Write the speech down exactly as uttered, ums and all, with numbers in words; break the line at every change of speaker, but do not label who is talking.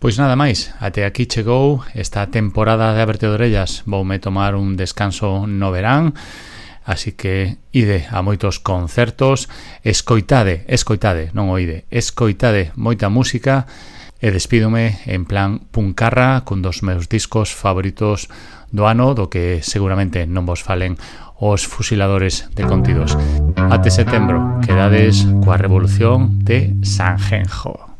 Pois nada máis, até aquí chegou esta temporada de Aberte de Orellas. Voume tomar un descanso no verán, así que ide a moitos concertos, escoitade, escoitade, non oide, escoitade moita música e despídome en plan puncarra cun dos meus discos favoritos do ano, do que seguramente non vos falen os fusiladores de contidos. Até setembro, quedades coa revolución de Sanjenjo.